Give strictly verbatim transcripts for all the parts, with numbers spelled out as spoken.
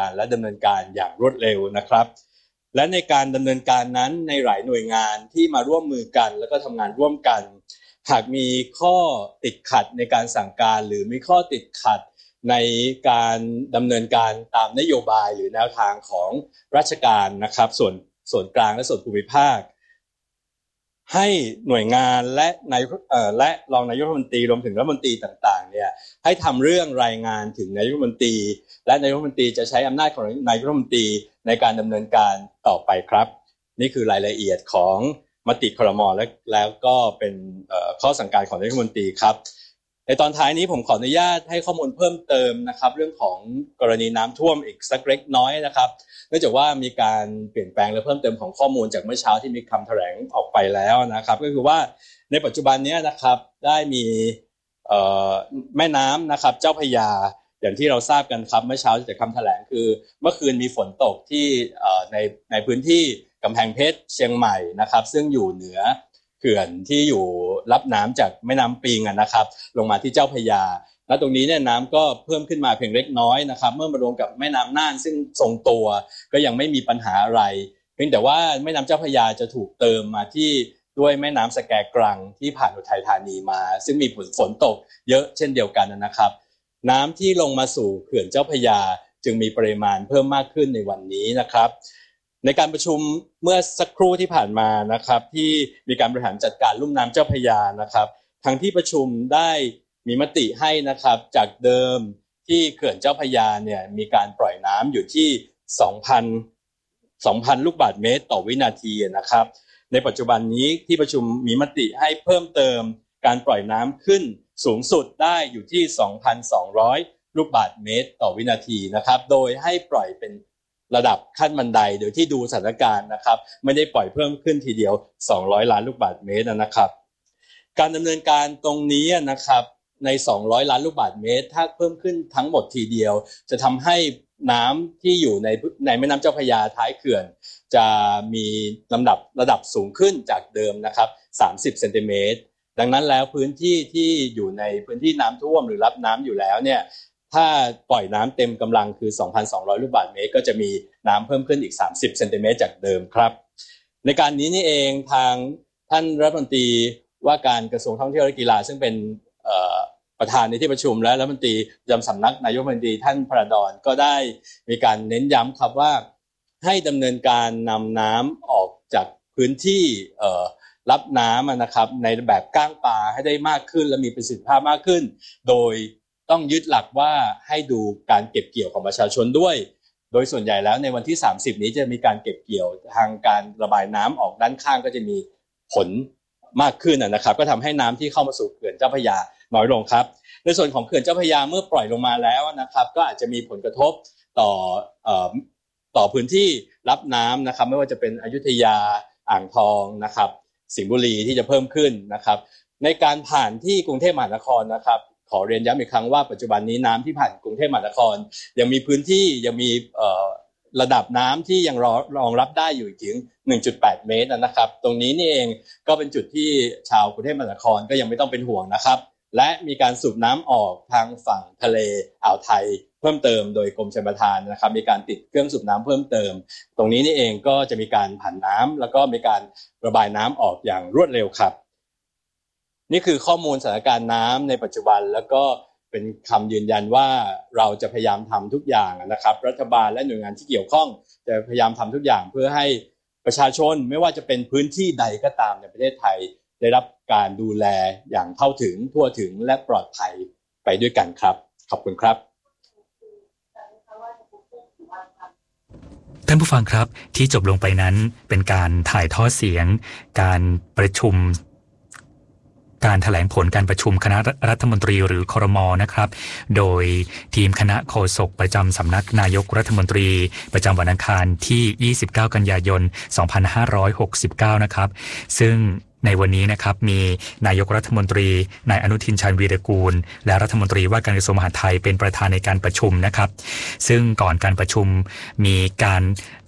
การและดำเนินการอย่างรวดเร็วนะครับและในการดำเนินการนั้นในหลายหน่วยงานที่มาร่วมมือกันแล้วก็ทำงานร่วมกันหากมีข้อติดขัดในการสั่งการหรือมีข้อติดขัดในการดำเนินการตามนโยบายหรือแนวทางของราชการนะครับส่วนส่วนกลางและส่วนภูมิภาคให้หน่วยงานและนายเอ่อและรองนายกรัฐมนตรีรวมถึงรัฐมนตรีต่างๆเนี่ยให้ทำเรื่องรายงานถึงนายกรัฐมนตรีและนายกรัฐมนตรีจะใช้อำนาจของนายกรัฐมนตรีในการดำเนินการต่อไปครับนี่คือรายละเอียดของมติครม.และแล้วก็เป็นเอ่อข้อสั่งการของนายกรัฐมนตรีครับในตอนท้ายนี้ผมขออนุญาตให้ข้อมูลเพิ่มเติมนะครับเรื่องของกรณีน้ำท่วมอีกสักเล็กน้อยนะครับเนื่องจากว่ามีการเปลี่ยนแปลงและเพิ่มเติมของข้อมูลจากเมื่อเช้าที่มีคำแถลงออกไปแล้วนะครับก็คือว่าในปัจจุบันนี้นะครับได้มีเอ่อแม่น้ำนะครับเจ้าพระยาอย่างที่เราทราบกันครับเมื่อเช้าจากคำแถลงคือเมื่อคืนมีฝนตกที่เอ่อในในพื้นที่กำแพงเพชรเชียงใหม่นะครับซึ่งอยู่เหนือเขื่อนที่อยู่รับน้ำจากแม่น้ำปิงนะครับลงมาที่เจ้าพระยาและตรงนี้เนี่ยน้ำก็เพิ่มขึ้นมาเพียงเล็กน้อยนะครับเมื่อมารวมกับแม่น้ำน่านซึ่งทรงตัวก็ยังไม่มีปัญหาอะไรเพียงแต่ว่าแม่น้ำเจ้าพระยาจะถูกเติมมาที่ด้วยแม่น้ำสแกกรังที่ผ่านอุทัยธานีมาซึ่งมีฝนตกเยอะเช่นเดียวกันนะครับน้ำที่ลงมาสู่เขื่อนเจ้าพระยาจึงมีปริมาณเพิ่มมากขึ้นในวันนี้นะครับในการประชุมเมื่อสักครู่ที่ผ่านมานะครับที่มีการบริหารจัดการลุ่มน้ำเจ้าพระยานะครับทางที่ประชุมได้มีมติให้นะครับจากเดิมที่เขื่อนเจ้าพระยาเนี่ยมีการปล่อยน้ำอยู่ที่ สองพัน สองพัน ลูกบาศก์เมตรต่อวินาทีนะครับในปัจจุบันนี้ที่ประชุมมีมติให้เพิ่มเติมการปล่อยน้ำขึ้นสูงสุดได้อยู่ที่ สองพันสองร้อย ลูกบาศก์เมตรต่อวินาทีนะครับโดยให้ปล่อยเป็นระดับขั้นบันไดโดยที่ดูสถานการณ์นะครับไม่ได้ปล่อยเพิ่มขึ้นทีเดียวสองร้อยล้านลูกบาศก์เมตรนะครับการดำเนินการตรงนี้นะครับในสองร้อยล้านลูกบาศก์เมตรถ้าเพิ่มขึ้นทั้งหมดทีเดียวจะทำให้น้ำที่อยู่ในในแม่น้ำเจ้าพระยาท้ายเขื่อนจะมีลำดับระดับสูงขึ้นจากเดิมนะครับสามสิบเซนติเมตรดังนั้นแล้วพื้นที่ที่อยู่ในพื้นที่น้ำท่วมหรือรับน้ำอยู่แล้วเนี่ยถ้าปล่อยน้ำเต็มกำลังคือ สองพันสองร้อย ลูกบาศก์เมตรก็จะมีน้ำเพิ่มขึ้นอีกสามสิบเซนติเมตรจากเดิมครับในการนี้นี่เองทางท่านรัฐมนตรีว่าการกระทรวงท่องเที่ยวและกีฬาซึ่งเป็นประธานในที่ประชุมและรัฐมนตรีประจำสำนักนายกรัฐมนตรีท่านพระดอนก็ได้มีการเน้นย้ำครับว่าให้ดำเนินการนำน้ำออกจากพื้นที่รับน้ำนะครับในแบบก้างปลาให้ได้มากขึ้นและมีประสิทธิภาพมากขึ้นโดยต้องยึดหลักว่าให้ดูการเก็บเกี่ยวของประชาชนด้วยโดยส่วนใหญ่แล้วในวันที่สามสิบนี้จะมีการเก็บเกี่ยวทางการระบายน้ำออกด้านข้างก็จะมีผลมากขึ้นนะครับก็ทำให้น้ำที่เข้ามาสู่เขื่อนเจ้าพระยาน้อยลงครับในส่วนของเขื่อนเจ้าพระยาเมื่อปล่อยลงมาแล้วนะครับก็อาจจะมีผลกระทบต่อเอ่อต่อพื้นที่รับน้ำนะครับไม่ว่าจะเป็นอยุธยาอ่างทองนะครับสิงห์บุรีที่จะเพิ่มขึ้นนะครับในการผ่านที่กรุงเทพมหานครนะครับขอเรียนย้ำอีกครั้งว่าปัจจุบันนี้น้ำที่ผ่านกรุงเทพมหานครยังมีพื้นที่ยังมีเอ่อระดับน้ำที่ยังรอรองรับได้อยู่ถึง หนึ่งจุดแปด เมตรนะครับตรงนี้นี่เองก็เป็นจุดที่ชาวกรุงเทพมหานครก็ยังไม่ต้องเป็นห่วงนะครับและมีการสูบน้ำออกทางฝั่งทะเลอ่าวไทยเพิ่มเติมโดยกรมชลประทานนะครับมีการติดเครื่องสูบน้ำเพิ่มเติมตรงนี้นี่เองก็จะมีการผ่านน้ำแล้วก็มีการระบายน้ำออกอย่างรวดเร็วครับนี่คือข้อมูลสถานการณ์น้ำในปัจจุบันแล้วก็เป็นคำยืนยันว่าเราจะพยายามทำทุกอย่างนะครับรัฐบาลและหน่วยงานที่เกี่ยวข้องจะพยายามทำทุกอย่างเพื่อให้ประชาชนไม่ว่าจะเป็นพื้นที่ใดก็ตามในประเทศไทยได้รับการดูแลอย่างเข้าถึงทั่วถึงและปลอดภัยไปด้วยกันครับขอบคุณครับท่านผู้ฟังครับที่จบลงไปนั้นเป็นการถ่ายทอดเสียงการประชุมการแถลงผลการประชุมคณะรัฐมนตรีหรือครม.นะครับโดยทีมคณะโฆษกประจำสำนักนายกรัฐมนตรีประจำวันอังคารที่ยี่สิบเก้ากันยายนสองพันห้าร้อยหกสิบเก้านะครับซึ่งในวันนี้นะครับมีนายกรัฐมนตรีนายอนุทินชาญวีรกูลและรัฐมนตรีว่าการกระทรวงมหาดไทยเป็นประธานในการประชุมนะครับซึ่งก่อนการประชุมมีการ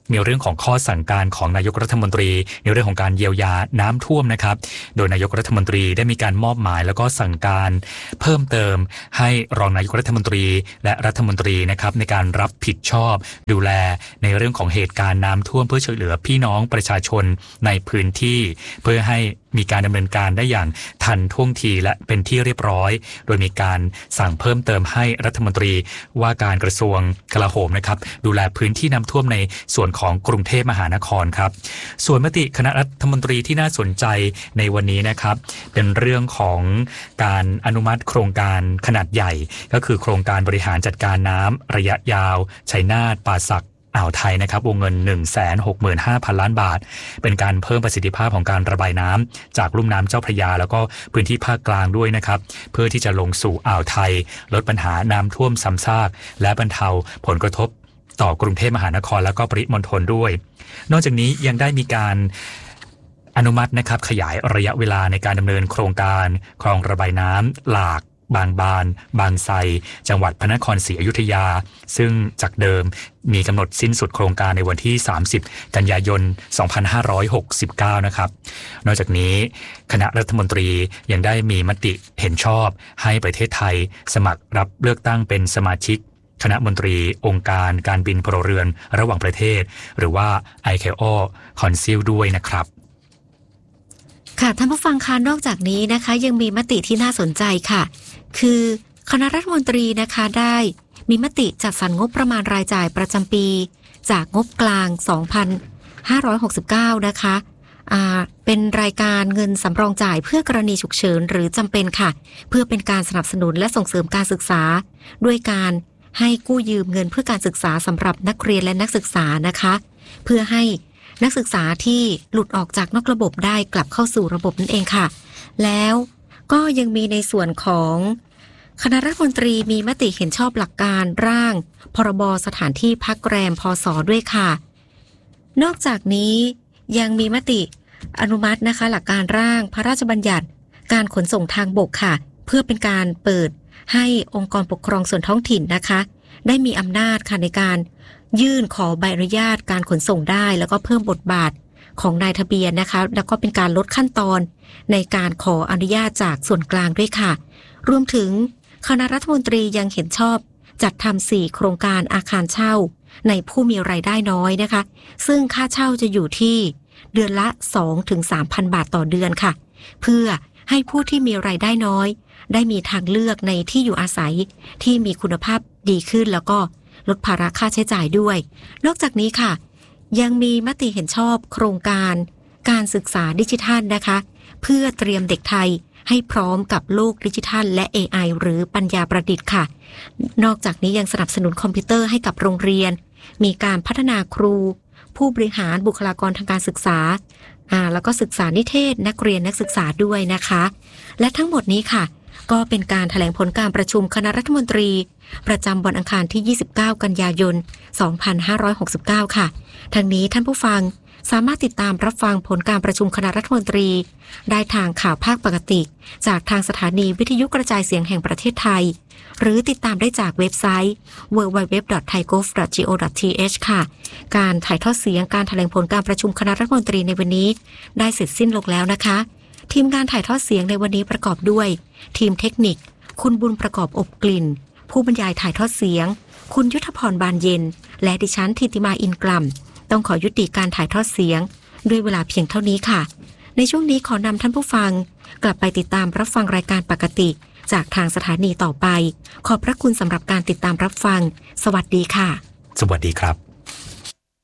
มีเรื่องของข้อสั่งการของนายกรัฐมนตรีในเรื่องของการเยียวยาน้ำท่วมนะครับโดยนายกรัฐมนตรีได้มีการมอบหมายแล้วก็สั่งการเพิ่มเติมให้รองนายกรัฐมนตรีและรัฐมนตรีนะครับในการรับผิดชอบดูแลในเรื่องของเหตุการณ์น้ำท่วมเพื่อช่วยเหลือพี่น้องประชาชนในพื้นที่เพื่อให้มีการดำเนินการได้อย่างทันท่วงทีและเป็นที่เรียบร้อยโดยมีการสั่งเพิ่มเติมให้รัฐมนตรีว่าการกระทรวงกลาโหมนะครับดูแลพื้นที่น้ำท่วมในส่วนของกรุงเทพมหานครครับส่วนมติคณะรัฐมนตรีที่น่าสนใจในวันนี้นะครับเป็นเรื่องของการอนุมัติโครงการขนาดใหญ่ก็คือโครงการบริหารจัดการน้ำระยะยาวชัยนาทป่าสักอ่าวไทยนะครับวงเงิน หนึ่งแสนหกหมื่นห้าพัน ล้านบาทเป็นการเพิ่มประสิทธิภาพของการระบายน้ำจากลุ่มน้ำเจ้าพระยาแล้วก็พื้นที่ภาคกลางด้วยนะครับเพื่อที่จะลงสู่อ่าวไทยลดปัญหาน้ำท่วมซ้ำซากและบรรเทาผลกระทบต่อกรุงเทพมหานครและก็ปริมณฑลด้วยนอกจากนี้ยังได้มีการอนุมัตินะครับขยายระยะเวลาในการดำเนินโครงการคลองระบายน้ำหลากบางบานบางไทรจังหวัดพระนครศรีอยุธยาซึ่งจากเดิมมีกำหนดสิ้นสุดโครงการในวันที่สามสิบกันยายนสองพันห้าร้อยหกสิบเก้านะครับนอกจากนี้คณะรัฐมนตรียังได้มีมติเห็นชอบให้ประเทศไทยสมัครรับเลือกตั้งเป็นสมาชิกคณะมนตรีองค์การการบินพลเรือนระหว่างประเทศหรือว่า ไอ เค โอ Council ด้วยนะครับค่ะท่านผู้ฟังคะนอกจากนี้นะคะยังมีมติที่น่าสนใจค่ะคือคณะรัฐมนตรีนะคะได้มีมติจัดสรรงบประมาณรายจ่ายประจำปีจากงบกลาง สองพันห้าร้อยหกสิบเก้า นะคะอ่าเป็นรายการเงินสำรองจ่ายเพื่อกรณีฉุกเฉินหรือจำเป็นค่ะเพื่อเป็นการสนับสนุนและส่งเสริมการศึกษาด้วยการให้กู้ยืมเงินเพื่อการศึกษาสำหรับนักเรียนและนักศึกษานะคะเพื่อให้นักศึกษาที่หลุดออกจากนอกระบบได้กลับเข้าสู่ระบบนั่นเองค่ะแล้วก็ยังมีในส่วนของคณะรัฐมนตรีมีมติเห็นชอบหลักการร่างพรบสถานที่พักแรมพศด้วยค่ะนอกจากนี้ยังมีมติอนุมัตินะคะหลักการร่างพระราชบัญญัติการขนส่งทางบกค่ะเพื่อเป็นการเปิดให้องค์กรปกครองส่วนท้องถิ่นนะคะได้มีอำนาจค่ะในการยื่นขอใบอนุญาตการขนส่งได้แล้วก็เพิ่มบทบาทของนายทะเบียนนะคะแล้วก็เป็นการลดขั้นตอนในการขออนุญาตจากส่วนกลางด้วยค่ะรวมถึงคณะรัฐมนตรียังเห็นชอบจัดทำสี่โครงการอาคารเช่าในผู้มีรายได้น้อยนะคะซึ่งค่าเช่าจะอยู่ที่เดือนละ สองถึงสามพัน บาทต่อเดือนค่ะเพื่อให้ผู้ที่มีรายได้น้อยได้มีทางเลือกในที่อยู่อาศัยที่มีคุณภาพดีขึ้นแล้วก็ลดภาระค่าใช้จ่ายด้วยนอกจากนี้ค่ะยังมีมติเห็นชอบโครงการการศึกษาดิจิทัลนะคะเพื่อเตรียมเด็กไทยให้พร้อมกับโลกดิจิทัลและ เอ ไอ หรือปัญญาประดิษฐ์ค่ะนอกจากนี้ยังสนับสนุนคอมพิวเตอร์ให้กับโรงเรียนมีการพัฒนาครูผู้บริหารบุคลากรทางการศึกษาอ่าแล้วก็ศึกษานิเทศนักเรียนนักศึกษาด้วยนะคะและทั้งหมดนี้ค่ะก็เป็นการแถลงผลการประชุมคณะรัฐมนตรีประจำวันอังคารที่ยี่สิบเก้ากันยายนสองพันห้าร้อยหกสิบเก้าค่ะทั้งนี้ท่านผู้ฟังสามารถติดตามรับฟังผลการประชุมคณะรัฐมนตรีได้ทางข่าวภาคปกติจากทางสถานีวิทยุกระจายเสียงแห่งประเทศไทยหรือติดตามได้จากเว็บไซต์ ดับเบิลยู ดับเบิลยู ดับเบิลยู ดอท ไทย โกฟ ดอท จี โอ ดอท ที เอช ค่ะการถ่ายทอดเสียงการแถลงผลการประชุมคณะรัฐมนตรีในวันนี้ได้เสร็จสิ้นลงแล้วนะคะทีมการถ่ายทอดเสียงในวันนี้ประกอบด้วยทีมเทคนิคคุณบุญประกอบอบกลิ่นผู้บรรยายถ่ายทอดเสียงคุณยุทธพรบานเย็นและดิฉันธิติมาอินกลัมต้องขอยุติการถ่ายทอดเสียงด้วยเวลาเพียงเท่านี้ค่ะในช่วงนี้ขอนำท่านผู้ฟังกลับไปติดตามรับฟังรายการปกติจากทางสถานีต่อไปขอบพระคุณสำหรับการติดตามรับฟังสวัสดีค่ะสวัสดีครับ